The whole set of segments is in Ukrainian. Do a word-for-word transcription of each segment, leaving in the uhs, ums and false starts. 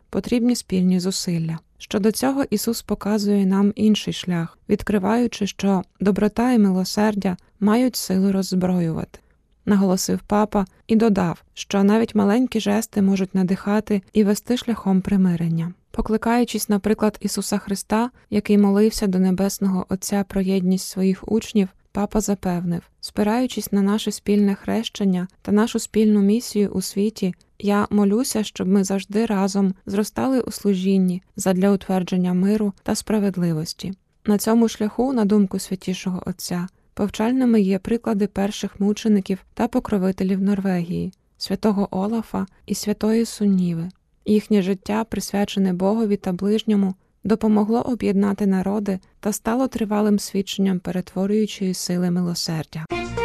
потрібні спільні зусилля. Щодо цього Ісус показує нам інший шлях, відкриваючи, що доброта і милосердя мають силу роззброювати. Наголосив папа і додав, що навіть маленькі жести можуть надихати і вести шляхом примирення. Покликаючись, наприклад, Ісуса Христа, який молився до Небесного Отця про єдність своїх учнів, папа запевнив: спираючись на наше спільне хрещення та нашу спільну місію у світі, я молюся, щоб ми завжди разом зростали у служінні задля утвердження миру та справедливості. На цьому шляху, на думку Святішого Отця, повчальними є приклади перших мучеників та покровителів Норвегії, святого Олафа і святої Сунніви. Їхнє життя, присвячене Богові та ближньому, допомогло об'єднати народи та стало тривалим свідченням перетворюючої сили милосердя.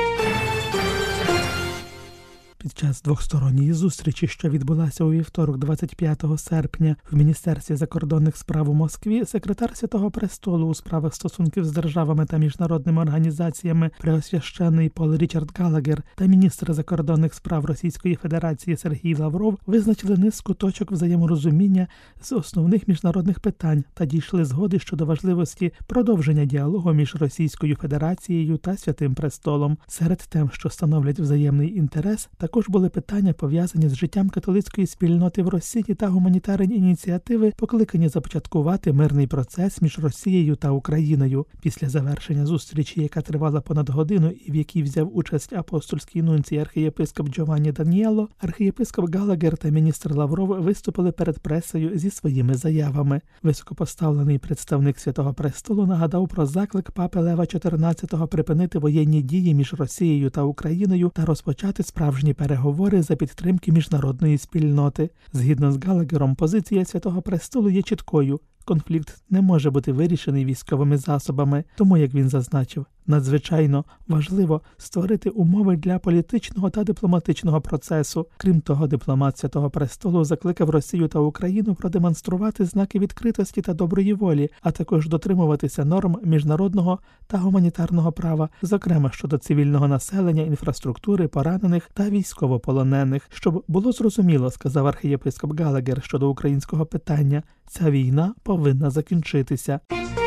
Під час двосторонньої зустрічі, що відбулася у вівторок, двадцять п'ятого серпня, в Міністерстві закордонних справ у Москві, секретар Святого Престолу у справах стосунків з державами та міжнародними організаціями Преосвященний Пол Річард Галагер та міністр закордонних справ Російської Федерації Сергій Лавров визначили низку точок взаєморозуміння з основних міжнародних питань та дійшли згоди щодо важливості продовження діалогу між Російською Федерацією та Святим Престолом. Серед тем, що становлять взаємний інтерес, також були питання, пов'язані з життям католицької спільноти в Росії та гуманітарні ініціативи, покликані започаткувати мирний процес між Росією та Україною. Після завершення зустрічі, яка тривала понад годину і в якій взяв участь апостольський нунцій архієпископ Джованні Даніело, архієпископ Галагер та міністр Лавров виступили перед пресою зі своїми заявами. Високопоставлений представник Святого Престолу нагадав про заклик папи Лева чотирнадцятого припинити воєнні дії між Росією та Україною та розпочати справжні переговори за підтримки міжнародної спільноти. Згідно з Галагером, позиція Святого Престолу є чіткою. Конфлікт не може бути вирішений військовими засобами, тому, як він зазначив, надзвичайно важливо створити умови для політичного та дипломатичного процесу. Крім того, дипломат Святого Престолу закликав Росію та Україну продемонструвати знаки відкритості та доброї волі, а також дотримуватися норм міжнародного та гуманітарного права, зокрема щодо цивільного населення, інфраструктури, поранених та військовополонених. Щоб було зрозуміло, сказав архієпископ Галагер щодо українського питання, ця війна повинна закінчитися.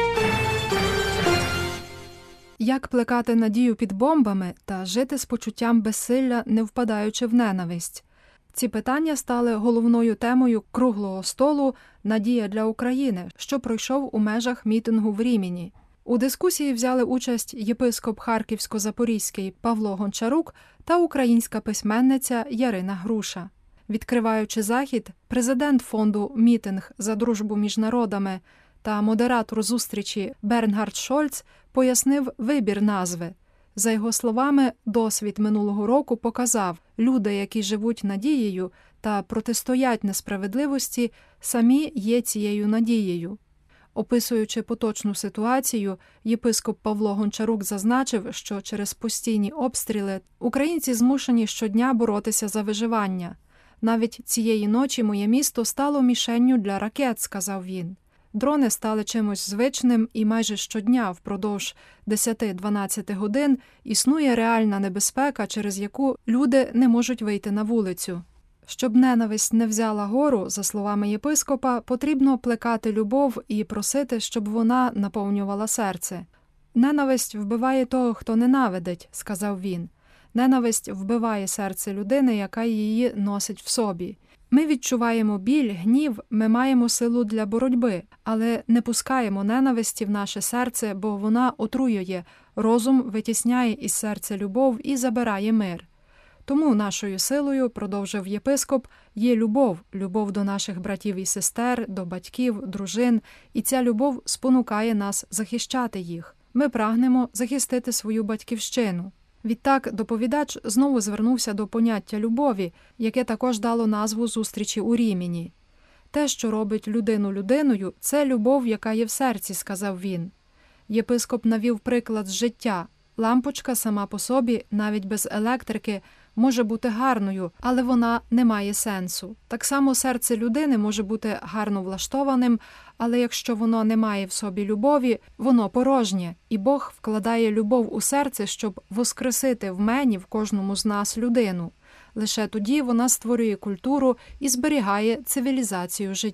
Як плекати надію під бомбами та жити з почуттям безсилля, не впадаючи в ненависть? Ці питання стали головною темою круглого столу «Надія для України», що пройшов у межах мітингу в Рімені. У дискусії взяли участь єпископ Харківсько-Запорізький Павло Гончарук та українська письменниця Ярина Груша. Відкриваючи захід, президент фонду «Мітинг за дружбу між народами» та модератор зустрічі Бернгард Шольц пояснив вибір назви. За його словами, досвід минулого року показав, люди, які живуть надією та протистоять несправедливості, самі є цією надією. Описуючи поточну ситуацію, єпископ Павло Гончарук зазначив, що через постійні обстріли українці змушені щодня боротися за виживання. «Навіть цієї ночі моє місто стало мішенню для ракет», – сказав він. Дрони стали чимось звичним і майже щодня впродовж десять-дванадцять годин існує реальна небезпека, через яку люди не можуть вийти на вулицю. Щоб ненависть не взяла гору, за словами єпископа, потрібно плекати любов і просити, щоб вона наповнювала серце. «Ненависть вбиває того, хто ненавидить», – сказав він. «Ненависть вбиває серце людини, яка її носить в собі. Ми відчуваємо біль, гнів, ми маємо силу для боротьби, але не пускаємо ненависті в наше серце, бо вона отруює, розум витісняє із серця любов і забирає мир. Тому нашою силою, продовжив єпископ, є любов, любов до наших братів і сестер, до батьків, дружин, і ця любов спонукає нас захищати їх. Ми прагнемо захистити свою батьківщину». Відтак доповідач знову звернувся до поняття любові, яке також дало назву зустрічі у Рімені. «Те, що робить людину людиною, це любов, яка є в серці», – сказав він. Єпископ навів приклад з життя. Лампочка сама по собі, навіть без електрики, може бути гарною, але вона не має сенсу. Так само серце людини може бути гарно влаштованим, але якщо воно не має в собі любові, воно порожнє. І Бог вкладає любов у серце, щоб воскресити в мені, в кожному з нас, людину. Лише тоді вона створює культуру і зберігає цивілізацію життя.